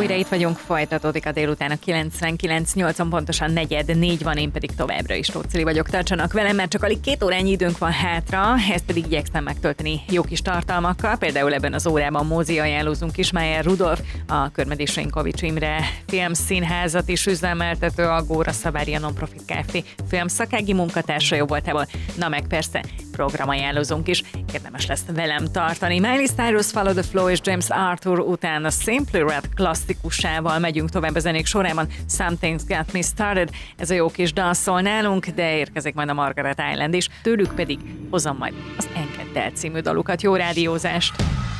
újra itt vagyunk, folytatódik a délután a 99.8-on, pontosan 3:04 van, én pedig továbbra is Tóth Cili vagyok. Tartsanak velem, mert csak alig 2 órányi időnk van hátra, ezt pedig igyekszem megtölteni jó kis tartalmakkal. Például ebben az órában mozi ajánlózunk is, Meyer Rudolf, a Körmedi Seinkovics Imre filmszínházat is üzemeltető, a Góra Szavária Nonprofit Kft. filmszakági munkatársa jó voltából, na meg persze programajánlózunk is, érdemes lesz velem tartani. Miley Cyrus, Follow the Flow és James Arthur után a Simply Red klasszikusával megyünk tovább a zenék sorában. Something's Got Me Started, ez a jó kis dal szól nálunk, de érkezik majd a Margaret Island is, tőlük pedig hozom majd az Enkedel című dalukat. Jó rádiózást!